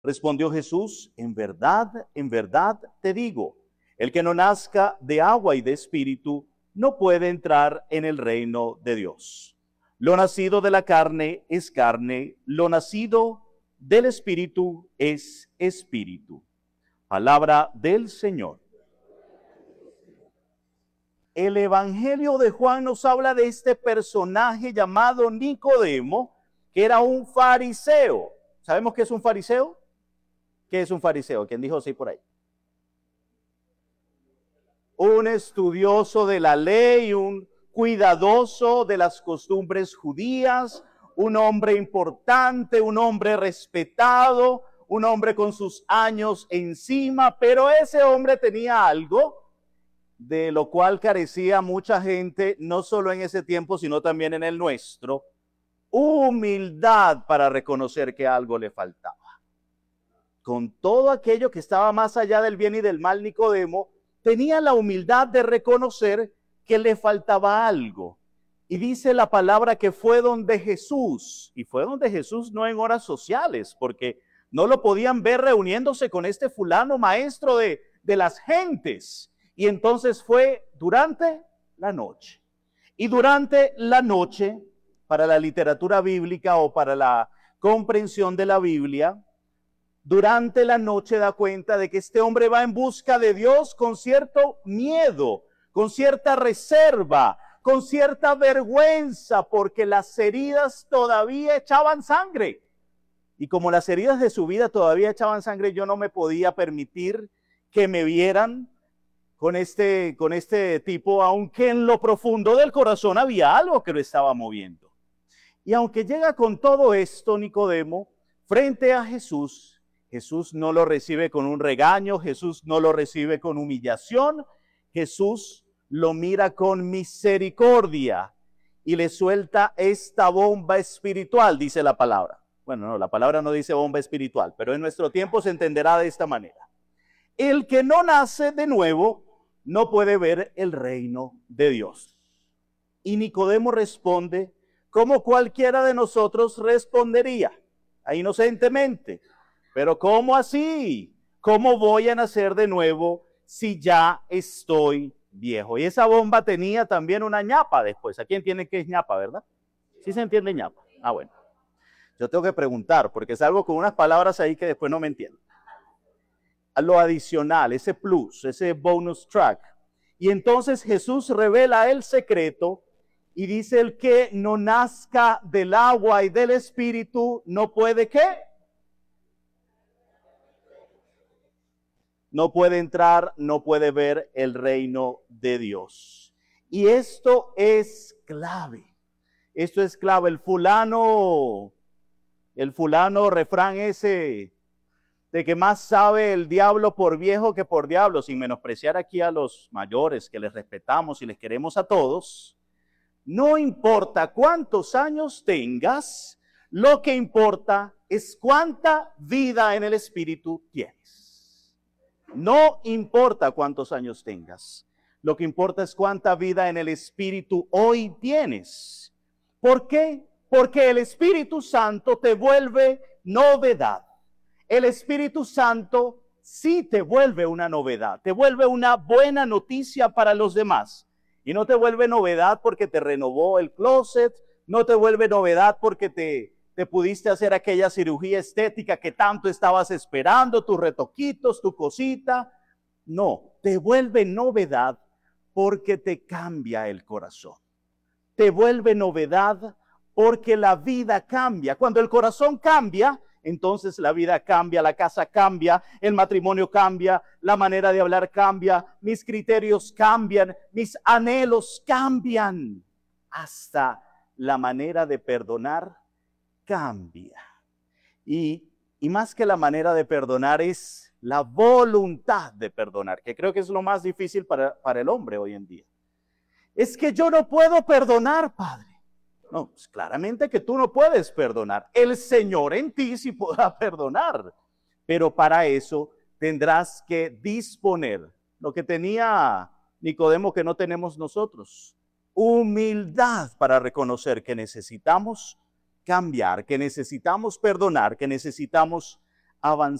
Respondió Jesús, en verdad te digo, el que no nazca de agua y de espíritu no puede entrar en el reino de Dios. Lo nacido de la carne es carne, lo nacido del espíritu es espíritu. Palabra del Señor. El Evangelio de Juan nos habla de este personaje llamado Nicodemo, que era un fariseo. ¿Sabemos qué es un fariseo? ¿Qué es un fariseo? ¿Quién dijo sí por ahí? Un estudioso de la ley, un cuidadoso de las costumbres judías, un hombre importante, un hombre respetado, un hombre con sus años encima, pero ese hombre tenía algo de lo cual carecía mucha gente, no solo en ese tiempo, sino también en el nuestro: humildad para reconocer que algo le faltaba. Con todo aquello que estaba más allá del bien y del mal, Nicodemo tenía la humildad de reconocer que le faltaba algo. Y dice la palabra que fue donde Jesús, y fue donde Jesús no en horas sociales, porque no lo podían ver reuniéndose con este fulano maestro de las gentes. Y entonces fue durante la noche. Y durante la noche, para la literatura bíblica o para la comprensión de la Biblia, durante la noche da cuenta de que este hombre va en busca de Dios con cierto miedo, con cierta reserva, con cierta vergüenza, porque las heridas todavía echaban sangre. Y como las heridas de su vida todavía echaban sangre, yo no me podía permitir que me vieran con este tipo, aunque en lo profundo del corazón había algo que lo estaba moviendo. Y aunque llega con todo esto Nicodemo frente a Jesús, Jesús no lo recibe con un regaño, Jesús no lo recibe con humillación, Jesús lo mira con misericordia y le suelta esta bomba espiritual, dice la palabra. Bueno, no, la palabra no dice bomba espiritual, pero en nuestro tiempo se entenderá de esta manera. El que no nace de nuevo no puede ver el reino de Dios. Y Nicodemo responde como cualquiera de nosotros respondería, inocentemente. Pero ¿cómo así? ¿Cómo voy a nacer de nuevo si ya estoy viejo? Y esa bomba tenía también una ñapa después. ¿A quién tiene que es ñapa, verdad? ¿Sí se entiende ñapa? Ah, bueno. Yo tengo que preguntar, porque salgo con unas palabras ahí que después no me entiendo. A lo adicional, ese plus, ese bonus track. Y entonces Jesús revela el secreto y dice: el que no nazca del agua y del espíritu no puede ¿qué? No puede entrar, no puede ver el reino de Dios. Y esto es clave. Esto es clave. El fulano refrán ese de que más sabe el diablo por viejo que por diablo, sin menospreciar aquí a los mayores que les respetamos y les queremos a todos. No importa cuántos años tengas, lo que importa es cuánta vida en el espíritu tienes. No importa cuántos años tengas, lo que importa es cuánta vida en el espíritu hoy tienes. ¿Por qué? Porque el Espíritu Santo te vuelve novedad. El Espíritu Santo sí te vuelve una novedad, te vuelve una buena noticia para los demás. Y no te vuelve novedad porque te renovó el closet, no te vuelve novedad porque te pudiste hacer aquella cirugía estética que tanto estabas esperando, tus retoquitos, tu cosita. No, te vuelve novedad porque te cambia el corazón. Te vuelve novedad porque la vida cambia. Cuando el corazón cambia, entonces la vida cambia, la casa cambia, el matrimonio cambia, la manera de hablar cambia, mis criterios cambian, mis anhelos cambian, hasta la manera de perdonar cambia. Y más que la manera de perdonar es la voluntad de perdonar, que creo que es lo más difícil para el hombre hoy en día. Es que yo no puedo perdonar, Padre. No, pues claramente que tú no puedes perdonar. El Señor en ti sí podrá perdonar. Pero para eso tendrás que disponer lo que tenía Nicodemo que no tenemos nosotros. Humildad para reconocer que necesitamos cambiar, que necesitamos perdonar, que necesitamos avanzar